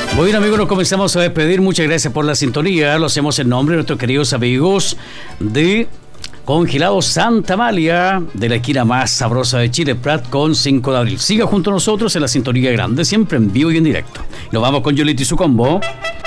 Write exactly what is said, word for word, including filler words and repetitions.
Bueno, amigos, nos comenzamos a despedir. Muchas gracias por la sintonía. Lo hacemos en nombre de nuestros queridos amigos de Congelado Santa Amalia, de la esquina más sabrosa de Chile, Prat con cinco de abril. Siga junto a nosotros en la sintonía grande, siempre en vivo y en directo. Nos vamos con Yolita y su combo.